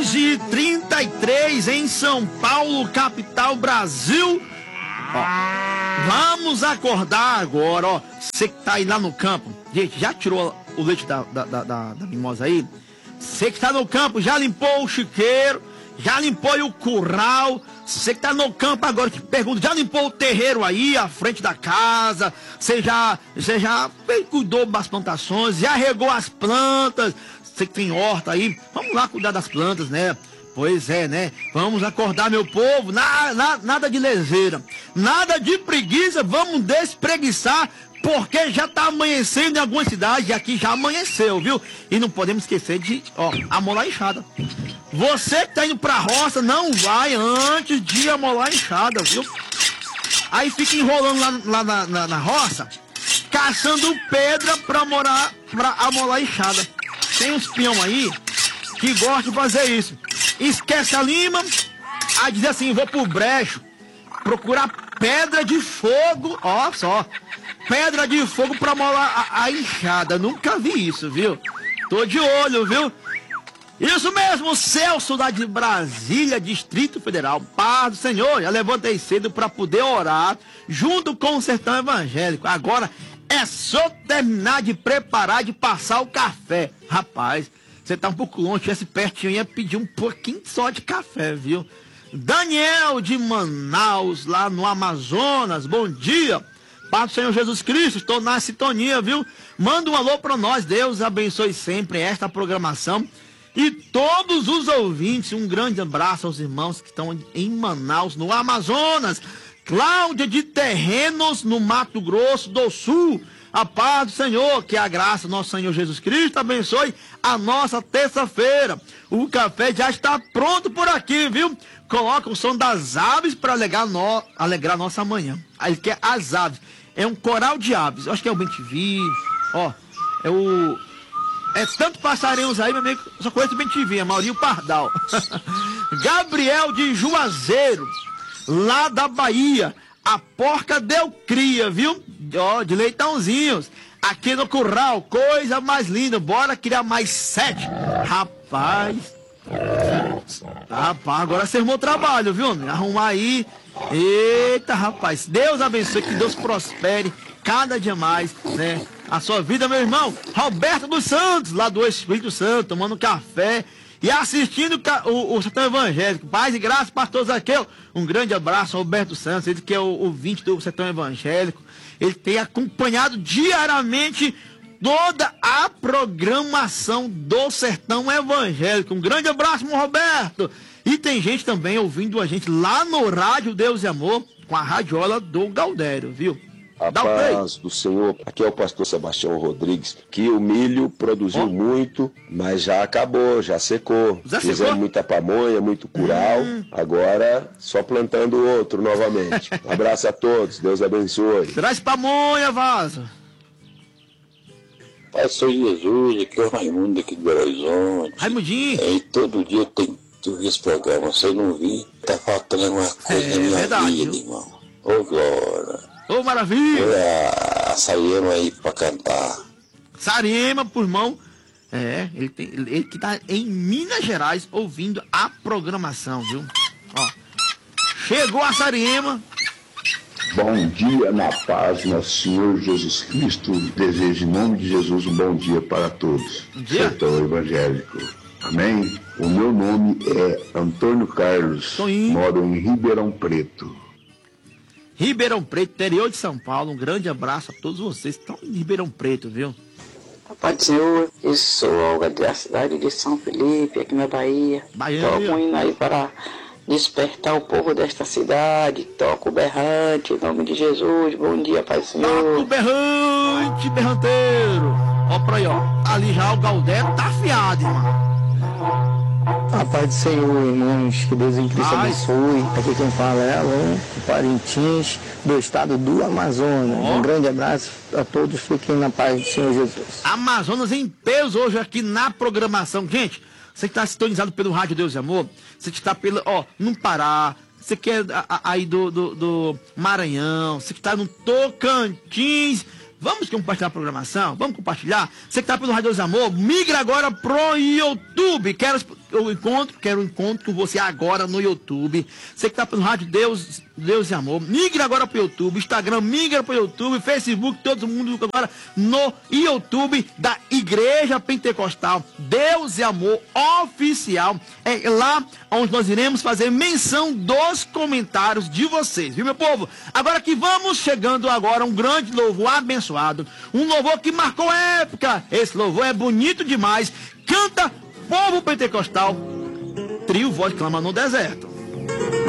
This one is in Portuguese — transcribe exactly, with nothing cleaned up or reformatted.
onze e trinta e três em São Paulo, capital Brasil. Ó, vamos acordar agora, ó. Você que tá aí lá no campo, gente, já tirou o leite da, da, da, da, da mimosa aí? Você que tá no campo, já limpou o chiqueiro, já limpou o curral. Você que tá no campo agora, que pergunta, já limpou o terreiro aí, à frente da casa? Você já, você já cuidou das plantações, já regou as plantas? Você que tem horta aí, vamos lá cuidar das plantas, né? Pois é, né? Vamos acordar, meu povo. Na, na, nada de leseira, nada de preguiça, vamos despreguiçar, porque já tá amanhecendo em algumas cidades, e aqui já amanheceu, viu? E não podemos esquecer de, ó, amolar a enxada. Você que tá indo pra roça, não vai antes de amolar a enxada, viu? Aí fica enrolando lá, lá na, na, na roça, caçando pedra pra, morar, pra amolar a enxada. Tem uns peão aí que gostam de fazer isso. Esquece a lima, aí diz assim, vou pro brejo procurar pedra de fogo, ó só, pedra de fogo pra molar a, a enxada. Nunca vi isso, viu? Tô de olho, viu? Isso mesmo, Celso lá de Brasília, Distrito Federal. Paz do Senhor, já levantei cedo para poder orar junto com o sertão evangélico. Agora é só terminar de preparar, de passar o café. Rapaz, você tá um pouco longe, tivesse pertinho, ia pedir um pouquinho só de café, viu? Daniel de Manaus, lá no Amazonas, bom dia. Paz do Senhor Jesus Cristo, estou na sintonia, viu? Manda um alô para nós, Deus abençoe sempre esta programação. E todos os ouvintes, um grande abraço aos irmãos que estão em Manaus, no Amazonas. Cláudia de Terrenos, no Mato Grosso do Sul. A paz do Senhor, que a graça do nosso Senhor Jesus Cristo abençoe a nossa terça-feira. O café já está pronto por aqui, viu? Coloca o som das aves para alegrar, no... alegrar nossa manhã. Aí quer as aves. É um coral de aves. Eu acho que é o bem-te-vi. Ó, é o... É tanto passarinhos aí, meu amigo, só conheço o bem-te-vi, a Maurinho Pardal. Gabriel de Juazeiro, lá da Bahia. A porca deu cria, viu? Ó, de leitãozinhos. Aqui no curral, coisa mais linda. Bora criar mais sete. Rapaz. Rapaz, agora você arrumou trabalho, viu? Arrumar aí. Eita, rapaz. Deus abençoe, que Deus prospere cada dia mais, né? A sua vida, meu irmão. Roberto dos Santos, lá do Espírito Santo, tomando café e assistindo o, o Sertão Evangélico. Paz e graça, pastor Zaqueu. Um grande abraço ao Roberto Santos, ele que é o ouvinte do Sertão Evangélico. Ele tem acompanhado diariamente toda a programação do Sertão Evangélico. Um grande abraço, meu Roberto. E tem gente também ouvindo a gente lá no Rádio Deus e Amor, com a radiola do Galdério, viu? A paz do Senhor, aqui é o pastor Sebastião Rodrigues, que o milho produziu oh. muito, mas já acabou, já secou. Já Fizemos secou? muita pamonha, muito curau, hum. agora só plantando outro novamente. Um abraço a todos, Deus abençoe. Traz pamonha, vaza. Pai, sou Jesus, aqui é o Raimundo aqui do Belo Horizonte. Raimundinho. É, e todo dia tem que ouvir esse programa, você não viu, tá faltando alguma coisa é, na minha verdade, vida, viu? irmão. Ô, glória. Ô, oh, maravilha! Olha a Sariema aí pra cantar. Sariema, por irmão. É, ele, tem, ele que tá em Minas Gerais ouvindo a programação, viu? Ó, chegou a Sariema. Bom dia na paz, nosso Senhor Jesus Cristo. Desejo em nome de Jesus um bom dia para todos. Bom dia. Sertão Evangélico. Amém? O meu nome é Antônio Carlos. Moro em Ribeirão Preto. Ribeirão Preto, interior de São Paulo. Um grande abraço a todos vocês que estão em Ribeirão Preto, viu? Pai do Senhor, eu sou Olga da cidade de São Felipe, aqui na Bahia. Bahia. Toco um hino aí para despertar o povo desta cidade. Toco o berrante, em nome de Jesus. Bom dia, Pai do Senhor. Toco o berrante, berranteiro. Ó pra aí, ó. Ali já o Galdério tá afiado, irmão. A paz do Senhor, irmãos, que Deus em Cristo Ai. abençoe. Aqui quem fala é Alain, de Parintins, do estado do Amazonas. Oh. Um grande abraço a todos, fiquem na paz do Senhor Jesus. Amazonas em peso hoje aqui na programação. Gente, você que está sintonizado pelo Rádio Deus e Amor, você que está pelo, ó, no Pará, você que é aí do, do, do Maranhão, você que está no Tocantins. Vamos compartilhar a programação? Vamos compartilhar? Você que está pelo Rádio Deus e Amor, migra agora pro YouTube. Quero eu encontro, quero um encontro com você agora no YouTube. Você que tá pelo rádio Deus, Deus e Amor, migra agora pro YouTube, Instagram, migra pro YouTube, Facebook, todo mundo agora no YouTube da Igreja Pentecostal Deus e Amor Oficial. É lá onde nós iremos fazer menção dos comentários de vocês, viu, meu povo? Agora que vamos chegando agora a um grande louvor abençoado, um louvor que marcou época. Esse louvor é bonito demais. Canta Povo Pentecostal, trio Voz Clama no Deserto.